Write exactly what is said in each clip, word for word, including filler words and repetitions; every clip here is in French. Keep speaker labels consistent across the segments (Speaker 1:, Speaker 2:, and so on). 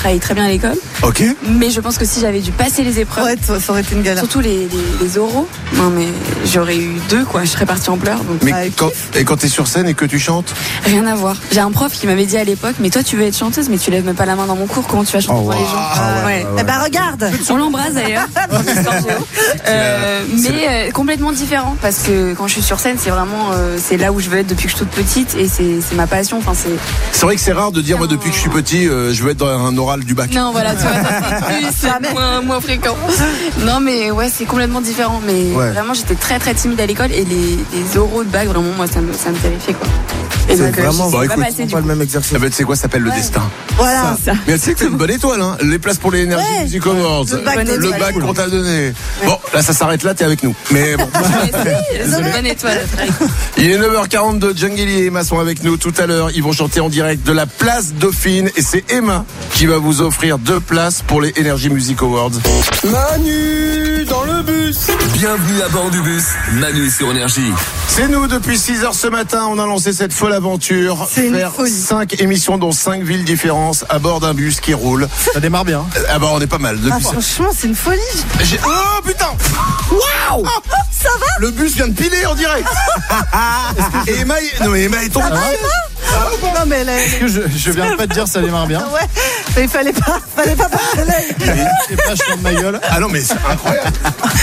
Speaker 1: travaillais très bien à l'école.
Speaker 2: Ok.
Speaker 1: Mais je pense que si j'avais dû passer les épreuves,
Speaker 3: Ouais, ça aurait été une galère.
Speaker 1: surtout les, les, les oraux, non mais j'aurais eu deux quoi, je serais partie en pleurs. Donc
Speaker 2: Mais
Speaker 3: Bah,
Speaker 2: quand, et quand t'es sur scène et que tu chantes,
Speaker 1: rien à voir. J'ai un prof qui m'avait dit à l'époque, mais toi tu veux être chanteuse, mais tu lèves même pas la main dans mon cours, comment tu vas chanter
Speaker 2: Oh,
Speaker 1: pour les
Speaker 2: wow.
Speaker 1: gens?
Speaker 2: Ah
Speaker 1: Ouais.
Speaker 3: Eh ben regarde.
Speaker 1: On l'embrasse d'ailleurs. euh, mais euh, complètement différent parce que quand je suis sur scène, c'est vraiment euh, c'est là où je veux être depuis que je suis toute petite et c'est, c'est ma passion. Enfin c'est.
Speaker 2: c'est vrai que c'est rare de dire moi depuis que je suis petit, euh, je veux être dans un oral du bac.
Speaker 1: Non voilà, tu vois, ça c'est plus, c'est moins, moins fréquent. Non mais ouais, c'est complètement différent. Mais
Speaker 2: Ouais.
Speaker 1: vraiment, j'étais très très timide à l'école et les, les oraux de bac, vraiment moi ça me ça me terrifiait quoi. Et
Speaker 4: C'est
Speaker 1: donc, euh,
Speaker 4: vraiment
Speaker 1: j'y suis
Speaker 2: Bon,
Speaker 1: pas
Speaker 2: écoute,
Speaker 1: passée, du
Speaker 4: pas le
Speaker 1: coup.
Speaker 4: même exercice.
Speaker 2: Ah ben, tu sais quoi, ça s'appelle le destin.
Speaker 3: Voilà.
Speaker 1: Ça.
Speaker 2: Mais tu sais que t'as une bonne étoile, hein. Les places pour les Energy
Speaker 3: Ouais.
Speaker 2: Music Awards.
Speaker 3: Le bac de
Speaker 2: Le
Speaker 3: étoile.
Speaker 2: bac qu'on t'a donné. Bon, là, ça s'arrête là, t'es avec nous. Mais bon.
Speaker 1: Ouais, si, c'est une bonne étoile.
Speaker 2: Il est neuf heures quarante-deux, Djangeli et Emma sont avec nous tout à l'heure. Ils vont chanter en direct de la place Dauphine et c'est Emma qui va vous offrir deux places pour les Energy Music Awards.
Speaker 5: Manu dans le bus. Bienvenue à bord du bus. Manu sur Énergie.
Speaker 2: C'est nous depuis six heures ce matin, on a lancé cette folle aventure.
Speaker 3: C'est une
Speaker 2: Faire
Speaker 3: folie.
Speaker 2: cinq émissions dans cinq villes différentes à bord d'un bus qui roule.
Speaker 4: Ça démarre bien.
Speaker 2: Ah bah on est pas mal
Speaker 3: Ah,
Speaker 2: depuis.
Speaker 3: franchement, c'est une folie.
Speaker 2: J'ai- Oh putain. Waouh.
Speaker 3: Ça va?
Speaker 2: Le bus vient de piler en direct. Et Emma, est- non mais Emma est tombée.
Speaker 3: Non mais là,
Speaker 4: Est-ce que je, je viens pas de dire ça démarre bien.
Speaker 3: ouais. Mais il fallait pas, fallait pas passer l'œil.
Speaker 4: C'est pas je de ma gueule.
Speaker 2: Ah non mais c'est incroyable.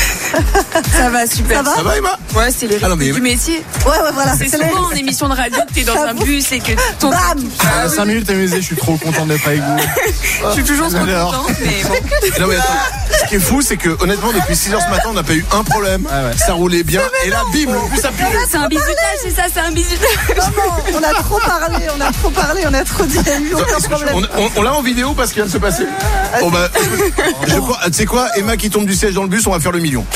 Speaker 1: Ça va super.
Speaker 3: Ça va
Speaker 2: Ça va Emma?
Speaker 1: Ouais, c'est les
Speaker 2: Ah non,
Speaker 1: rythmes
Speaker 2: mais-
Speaker 1: du métier.
Speaker 3: Ouais, ouais, voilà.
Speaker 1: C'est
Speaker 3: C'est
Speaker 1: souvent en émission de radio que t'es dans un bus et que ton.
Speaker 3: Bam.
Speaker 4: Il y a cinq minutes amusé, je suis trop content d'être avec vous.
Speaker 1: Je suis toujours trop
Speaker 4: Alors.
Speaker 1: contente, mais bon.
Speaker 2: Non mais attends, ce qui est fou c'est que honnêtement depuis six heures ce matin on n'a pas eu un problème,
Speaker 4: Ah ouais.
Speaker 2: ça roulait bien et là bim le bus a pilé.
Speaker 1: C'est un bisutage, c'est ça, c'est un bisutage.
Speaker 3: Maman, on a trop parlé, on a trop parlé, on a trop dit, il y a eu aucun
Speaker 2: Est-ce que je-
Speaker 3: problème.
Speaker 2: On, on- on l'a en vidéo parce qu'il vient de se passer. Bon bah, je crois- tu sais quoi, Emma qui tombe du siège dans le bus, on va faire le million.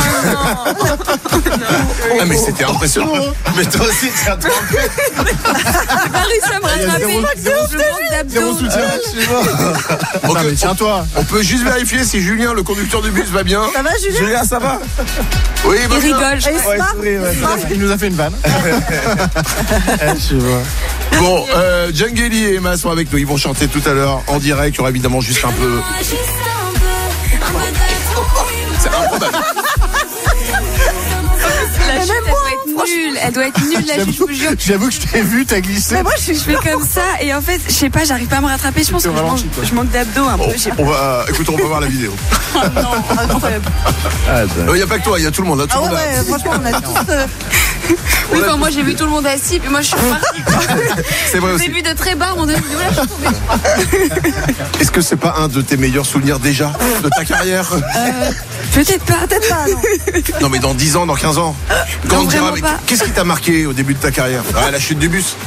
Speaker 2: Ah mais c'était impressionnant. Mais toi aussi c'est un truc.
Speaker 1: J'ai pas réussi à me rattraper.
Speaker 4: zéro-
Speaker 1: Je manque
Speaker 4: Zéro
Speaker 1: d'abdos.
Speaker 4: soutien.
Speaker 2: Ok,
Speaker 4: Non, mais tiens-toi.
Speaker 2: On peut juste vérifier si Julien, le conducteur du bus, va bien.
Speaker 3: Ça va, Julien?
Speaker 2: Julien, ça va? Oui, il va
Speaker 1: Il
Speaker 2: bien.
Speaker 1: rigole, je
Speaker 3: Et
Speaker 1: crois.
Speaker 3: ça?
Speaker 4: Ouais, ouais, il nous a fait une vanne. Je vois.
Speaker 2: Bon, euh, Djangeli et Emma sont avec nous. Ils vont chanter tout à l'heure en direct. Il y aura évidemment juste un peu. C'est improbable.
Speaker 1: La chute, elle doit être nulle. Elle doit être nulle, la chute, je vous jure.
Speaker 4: J'avoue que je t'ai vu, t'as glissé.
Speaker 3: Mais moi, je suis
Speaker 1: Je fais comme ça et en fait, je sais pas, j'arrive pas à me rattraper. Je pense que je manque,
Speaker 4: ralenti, quoi.
Speaker 1: je manque d'abdos un peu.
Speaker 2: Bon,
Speaker 1: Je sais pas.
Speaker 2: on va, écoute, on va voir la vidéo.
Speaker 3: non, incroyable.
Speaker 2: Il n'y a pas que toi, il y a tout le monde. Hein, tout
Speaker 3: Ah
Speaker 2: le
Speaker 3: ouais,
Speaker 2: monde a-
Speaker 3: ouais, franchement, on a tous. euh,
Speaker 1: Oui, enfin, moi j'ai vu tout le monde assis, puis moi je suis repartie.
Speaker 2: C'est vrai
Speaker 1: J'ai
Speaker 2: aussi.
Speaker 1: vu de très bas, mon dieu, là je suis tombée.
Speaker 2: Est-ce que c'est pas un de tes meilleurs souvenirs déjà de ta carrière?
Speaker 1: Euh, Peut-être pas.
Speaker 3: Peut-être pas, non.
Speaker 2: Non, mais dans dix ans, dans quinze ans. Quand
Speaker 1: Non,
Speaker 2: on te dira,
Speaker 1: vraiment
Speaker 2: mais
Speaker 1: pas.
Speaker 2: qu'est-ce qui t'a marqué au début de ta carrière? Ah, la chute du bus.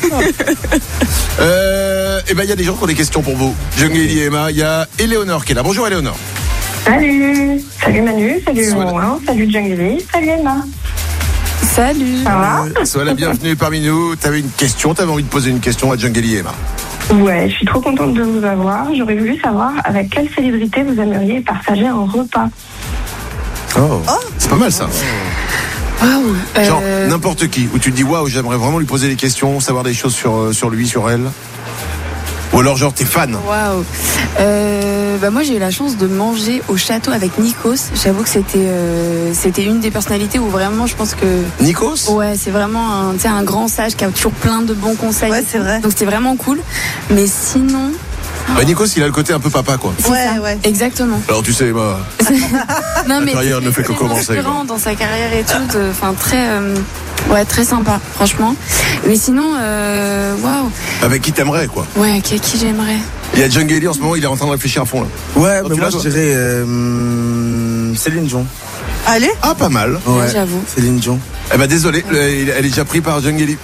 Speaker 2: euh, et ben, il y a des gens qui ont des questions pour vous. Djangeli et Emma, il y a Éléonore qui est là. Bonjour Éléonore.
Speaker 6: Salut, salut Manu, salut
Speaker 2: Sois là.
Speaker 6: Romain, salut Djangeli, salut Emma.
Speaker 1: Salut.
Speaker 6: Ça va?
Speaker 2: Sois la bienvenue parmi nous. T'avais une question, t'avais envie de poser une question à Djangeli et Emma.
Speaker 6: Ouais, je suis trop contente de vous avoir. J'aurais voulu savoir avec quelle célébrité vous aimeriez partager un repas.
Speaker 2: Oh. C'est pas mal ça.
Speaker 1: Waouh.
Speaker 2: Genre
Speaker 1: Euh,
Speaker 2: n'importe qui, où tu te dis waouh, j'aimerais vraiment lui poser des questions, savoir des choses sur, euh, sur lui, sur elle. Ou alors genre t'es fan.
Speaker 1: Waouh. Euh, bah moi j'ai eu la chance de manger au château avec Nikos. J'avoue que c'était euh, c'était une des personnalités où vraiment je pense que
Speaker 2: Nikos?
Speaker 1: ouais c'est vraiment un, tu sais, un grand sage qui a toujours plein de bons conseils.
Speaker 3: Ouais, c'est vrai.
Speaker 1: Donc c'était vraiment cool. Mais sinon.
Speaker 2: Bah, Nikos, il a le côté un peu papa quoi.
Speaker 1: c'est
Speaker 3: Ouais,
Speaker 1: ça.
Speaker 3: ouais.
Speaker 1: Exactement.
Speaker 2: Alors tu sais, Emma.
Speaker 1: Non, mais
Speaker 2: carrière ne fait que
Speaker 1: très
Speaker 2: commencer,
Speaker 1: inspirant
Speaker 2: quoi.
Speaker 1: dans sa carrière et tout. de- Enfin très euh, ouais très sympa franchement. Mais sinon euh, waouh.
Speaker 2: Avec qui t'aimerais quoi.
Speaker 1: Ouais qui, qui j'aimerais.
Speaker 2: Il y a Djangeli en ce moment, il est en train de réfléchir à fond là.
Speaker 4: Ouais,
Speaker 2: Oh,
Speaker 4: mais
Speaker 2: tu
Speaker 4: moi
Speaker 2: l'as,
Speaker 4: je
Speaker 2: toi
Speaker 4: dirais euh, hum, Céline Dion.
Speaker 3: Allez.
Speaker 2: Ah pas mal.
Speaker 4: Ouais,
Speaker 1: j'avoue.
Speaker 4: Céline Dion.
Speaker 2: Eh ben désolé, le- elle est déjà prise par Djangeli.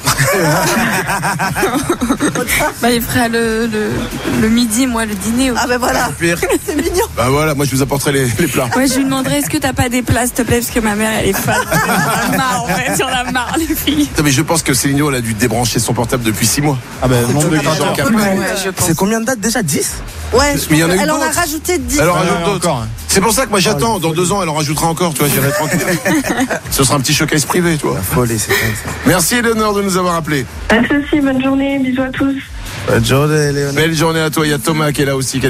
Speaker 1: Bah il fera le, le, le midi, moi le dîner.
Speaker 3: Ah ben voilà,
Speaker 2: Pire.
Speaker 3: c'est mignon.
Speaker 2: Bah voilà, moi je vous apporterai les, les plats.
Speaker 1: Ouais, je lui demanderais est-ce que t'as pas des places, s'il te plaît, parce que ma mère elle est fan. J'en ai marre en fait, j'en ai marre les filles.
Speaker 2: Non, mais je pense que Céline Dion, elle a dû débrancher son portable depuis six mois.
Speaker 4: Ah ben, nombre de
Speaker 2: Ah,
Speaker 4: grateurs.
Speaker 2: donc, après-
Speaker 1: Ouais, je pense.
Speaker 4: C'est combien de dates déjà? dix?
Speaker 3: Ouais,
Speaker 2: Mais il y en a eu
Speaker 3: elle en a
Speaker 2: d'autres.
Speaker 3: rajouté dix.
Speaker 2: Alors
Speaker 4: Ah,
Speaker 2: rajoute
Speaker 4: ouais,
Speaker 2: d'autres.
Speaker 4: encore, hein.
Speaker 2: C'est pour ça que moi j'attends. Dans deux ans, elle en rajoutera encore. Tu vois, j'irai tranquille. Ce sera un petit showcase privé, tu vois.
Speaker 4: Folie, c'est comme ça.
Speaker 2: Merci Eleonore de nous avoir appelés.
Speaker 6: Pas de soucis, bonne journée, bisous à tous.
Speaker 4: Bonne journée, Léonard.
Speaker 2: Belle journée à toi. Il y a Thomas qui est là aussi.